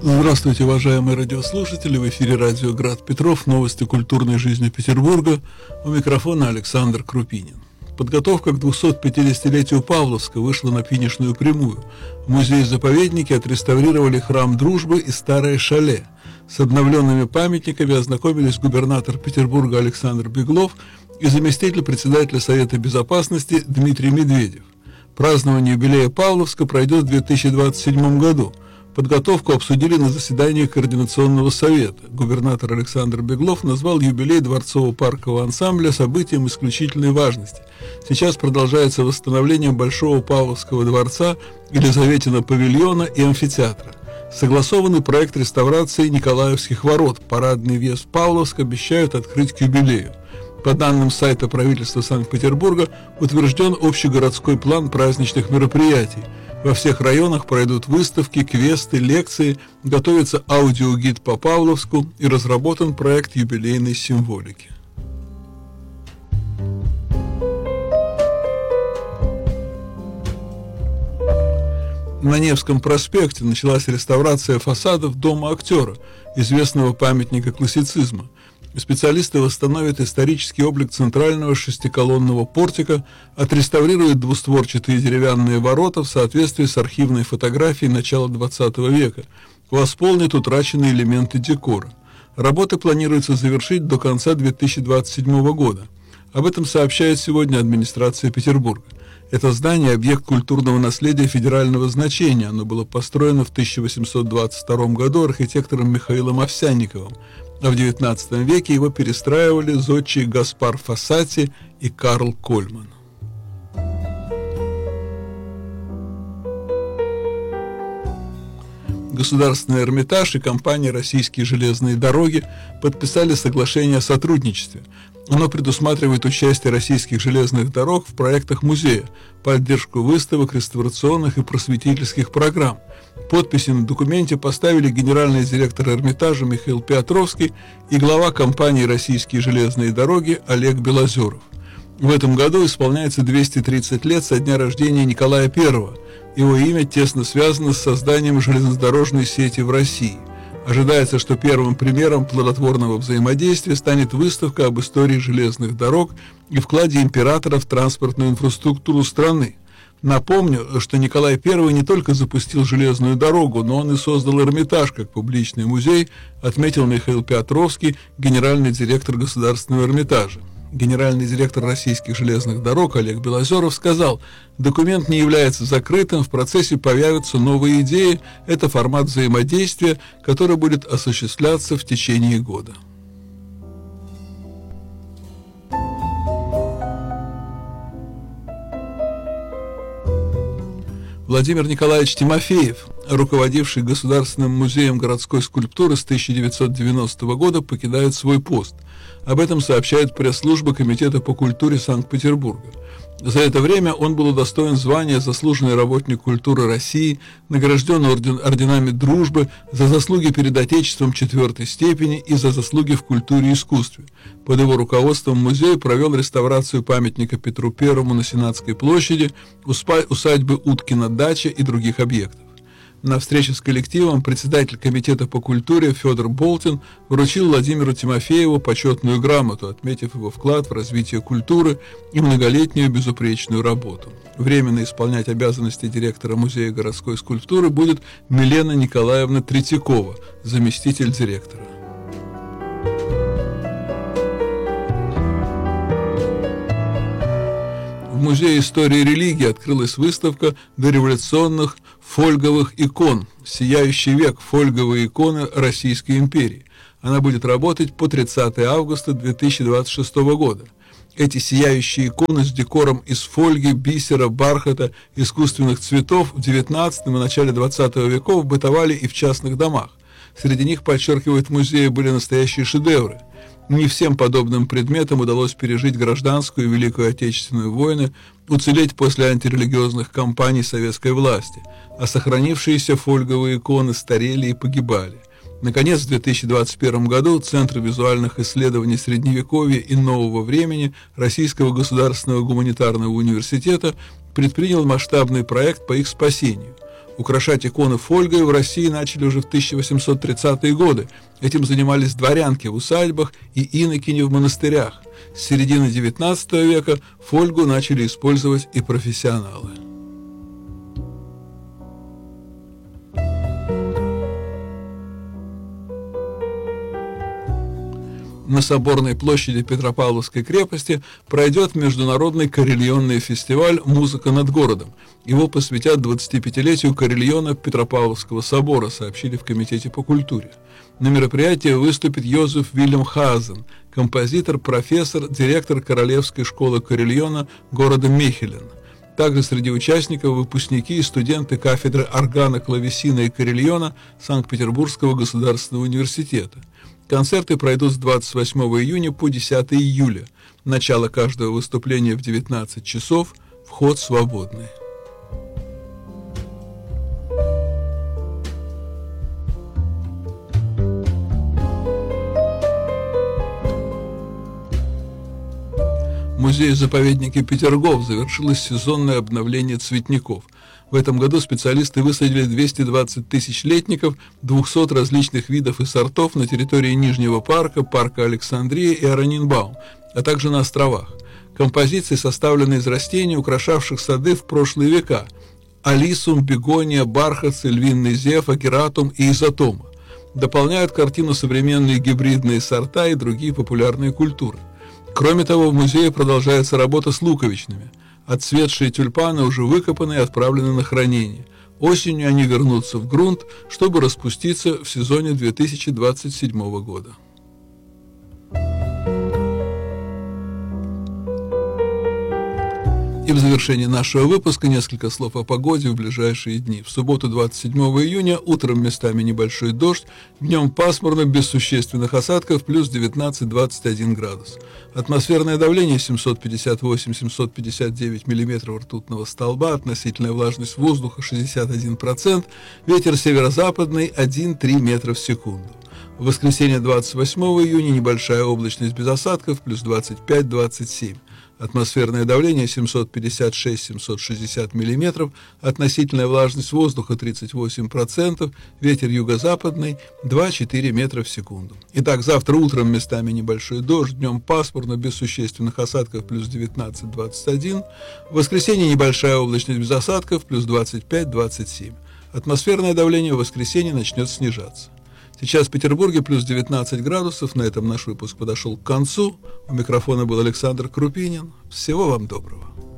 Здравствуйте, уважаемые радиослушатели! В эфире радио «Град Петров», новости культурной жизни Петербурга. У микрофона Александр Крупинин. Подготовка к 250-летию Павловска вышла на финишную прямую. В музее-заповеднике отреставрировали храм Дружбы и старое шале. С обновленными памятниками ознакомились губернатор Петербурга Александр Беглов и заместитель председателя Совета Безопасности Дмитрий Медведев. Празднование юбилея Павловска пройдет в 2027 году. Подготовку обсудили на заседании Координационного совета. Губернатор Александр Беглов назвал юбилей дворцово-паркового ансамбля событием исключительной важности. Сейчас продолжается восстановление Большого Павловского дворца, Елизаветина павильона и амфитеатра. Согласованный проект реставрации Николаевских ворот. Парадный въезд в Павловск обещают открыть к юбилею. По данным сайта правительства Санкт-Петербурга, утвержден общегородской план праздничных мероприятий. Во всех районах пройдут выставки, квесты, лекции, готовится аудиогид по Павловску и разработан проект юбилейной символики. На Невском проспекте началась реставрация фасадов Дома актера, известного памятника классицизма. Специалисты восстановят исторический облик центрального шестиколонного портика, отреставрируют двустворчатые деревянные ворота в соответствии с архивной фотографией начала XX века, восполнят утраченные элементы декора. Работы планируется завершить до конца 2027 года. Об этом сообщает сегодня администрация Петербурга. Это здание – объект культурного наследия федерального значения. Оно было построено в 1822 году архитектором Михаилом Овсянниковым, а в XIX веке его перестраивали зодчие Гаспар Фассати и Карл Кольман. Государственный Эрмитаж и компания «Российские железные дороги» подписали соглашение о сотрудничестве. Оно предусматривает участие российских железных дорог в проектах музея, поддержку выставок, реставрационных и просветительских программ. Подписи на документе поставили генеральный директор Эрмитажа Михаил Петровский и глава компании «Российские железные дороги» Олег Белозеров. В этом году исполняется 230 лет со дня рождения Николая I. Его имя тесно связано с созданием железнодорожной сети в России. Ожидается, что первым примером плодотворного взаимодействия станет выставка об истории железных дорог и вкладе императора в транспортную инфраструктуру страны. Напомню, что Николай I не только запустил железную дорогу, но он и создал Эрмитаж как публичный музей, отметил Михаил Петровский, генеральный директор Государственного Эрмитажа. Генеральный директор Российских железных дорог Олег Белозеров сказал: документ не является закрытым, в процессе появятся новые идеи, это формат взаимодействия, который будет осуществляться в течение года. Владимир Николаевич Тимофеев, руководивший Государственным музеем городской скульптуры с 1990 года, покидает свой пост. Об этом сообщает пресс-служба Комитета по культуре Санкт-Петербурга. За это время он был удостоен звания «Заслуженный работник культуры России», награжден орденами Дружбы, за заслуги перед Отечеством 4-й степени и за заслуги в культуре и искусстве. Под его руководством музей провел реставрацию памятника Петру Первому на Сенатской площади, усадьбы Уткина дача и других объектов. На встрече с коллективом председатель Комитета по культуре Федор Болтин вручил Владимиру Тимофееву почетную грамоту, отметив его вклад в развитие культуры и многолетнюю безупречную работу. Временно исполнять обязанности директора Музея городской скульптуры будет Милена Николаевна Третьякова, заместитель директора. В Музее истории и религии открылась выставка дореволюционных фольговых икон «Сияющий век. Фольговые иконы Российской империи». Она будет работать по 30 августа 2026 года. Эти сияющие иконы с декором из фольги, бисера, бархата, искусственных цветов в XIX и начале XX веков бытовали и в частных домах. Среди них, подчеркивает музей, были настоящие шедевры. Не всем подобным предметам удалось пережить гражданскую и Великую Отечественную войны, уцелеть после антирелигиозных кампаний советской власти, а сохранившиеся фольговые иконы старели и погибали. Наконец, в 2021 году Центр визуальных исследований Средневековья и Нового времени Российского государственного гуманитарного университета предпринял масштабный проект по их спасению. Украшать иконы фольгой в России начали уже в 1830-е годы. Этим занимались дворянки в усадьбах и инокини в монастырях. С середины XIX века фольгу начали использовать и профессионалы. На Соборной площади Петропавловской крепости пройдет международный карельонный фестиваль «Музыка над городом». Его посвятят 25-летию карельона Петропавловского собора, сообщили в Комитете по культуре. На мероприятии выступит Йозеф Вильям Хазен, композитор, профессор, директор Королевской школы карельона города Мехелен. Также среди участников выпускники и студенты кафедры органа, клавесина и карельона Санкт-Петербургского государственного университета. Концерты пройдут с 28 июня по 10 июля. Начало каждого выступления в 19 часов, вход свободный. В музее-заповеднике Петергоф завершилось сезонное обновление цветников. В этом году специалисты высадили 220 тысяч летников 200 различных видов и сортов на территории Нижнего парка, парка Александрия и Аранинбаум, а также на островах. Композиции составлены из растений, украшавших сады в прошлые века: алисум, бегония, бархатцы, львиный зев, агератум и изотома. Дополняют картину современные гибридные сорта и другие популярные культуры. Кроме того, в музее продолжается работа с луковичными. Отцветшие тюльпаны уже выкопаны и отправлены на хранение. Осенью они вернутся в грунт, чтобы распуститься в сезоне 2027 года. И в завершении нашего выпуска несколько слов о погоде в ближайшие дни. В субботу 27 июня утром местами небольшой дождь, днем пасмурно, без существенных осадков, плюс 19-21 градус. Атмосферное давление 758-759 мм ртутного столба, относительная влажность воздуха 61%, ветер северо-западный 1,3 метра в секунду. В воскресенье 28 июня небольшая облачность без осадков, плюс 25-27. Атмосферное давление 756-760 мм, относительная влажность воздуха 38%, ветер юго-западный 2-4 метра в секунду. Итак, завтра утром местами небольшой дождь, днем пасмурно, без существенных осадков, плюс 19-21. В воскресенье небольшая облачность без осадков, плюс 25-27. Атмосферное давление в воскресенье начнет снижаться. Сейчас в Петербурге плюс 19 градусов. На этом наш выпуск подошел к концу. У микрофона был Александр Крупинин. Всего вам доброго.